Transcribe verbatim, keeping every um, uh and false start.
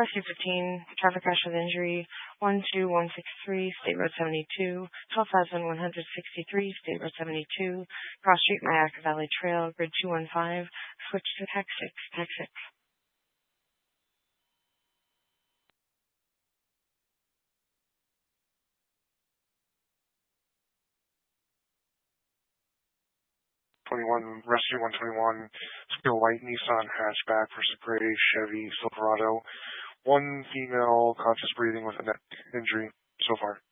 Rescue fifteen, traffic crash with injury, one two one six three, State Road seventy-two, twelve thousand one hundred sixty-three, State Road seventy-two, Cross Street, Mayaca Valley Trail, grid two one five, switch to tax six, tax six. twenty-one, Rescue one twenty-one, Skill White Nissan hatchback versus Gray Chevy Silverado. One female conscious breathing with a neck injury so far.